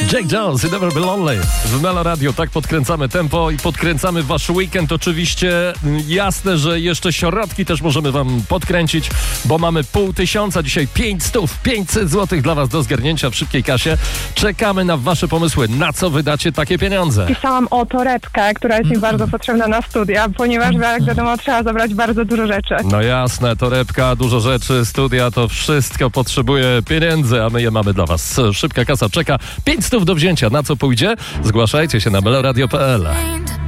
Jake Jones i Never Be Lonely w Melo Radio. Tak podkręcamy tempo i podkręcamy wasz weekend. Oczywiście jasne, że jeszcze środki też możemy wam podkręcić, bo mamy 500, dzisiaj 500 złotych dla was do zgarnięcia w szybkiej kasie. Czekamy na wasze pomysły, na co wydacie takie pieniądze. Pisałam o torebkę, która jest mi bardzo potrzebna na studia, ponieważ jak wiadomo trzeba zabrać bardzo dużo rzeczy. No jasne, torebka, dużo rzeczy, studia, to wszystko potrzebuje pieniędzy, a my je mamy dla was. Szybka kasa czeka, 500 do wzięcia. Na co pójdzie? Zgłaszajcie się na meloradio.pl.